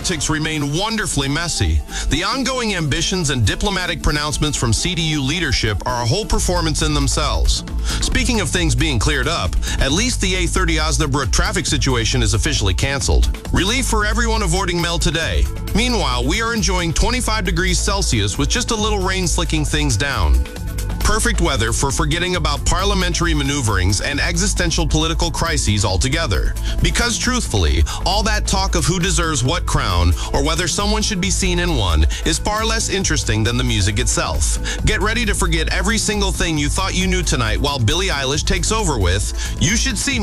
politics remain wonderfully messy. The ongoing ambitions and diplomatic pronouncements from CDU leadership are a whole performance in themselves. Speaking of things being cleared up, at least the A30 Osnabrück traffic situation is officially canceled. Relief for everyone avoiding Mel today. Meanwhile, we are enjoying 25 degrees Celsius with just a little rain slicking things down. Perfect weather for forgetting about parliamentary maneuverings and existential political crises altogether. Because truthfully, all that talk of who deserves what crown or whether someone should be seen in one is far less interesting than the music itself. Get ready to forget every single thing you thought you knew tonight while Billie Eilish takes over with "You Should See Me."